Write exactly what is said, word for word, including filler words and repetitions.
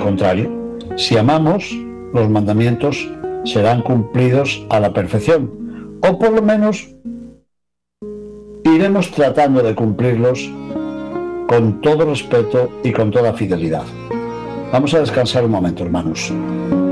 contrario, si amamos, los mandamientos serán cumplidos a la perfección, o por lo menos iremos tratando de cumplirlos con todo respeto y con toda fidelidad. Vamos a descansar un momento, hermanos.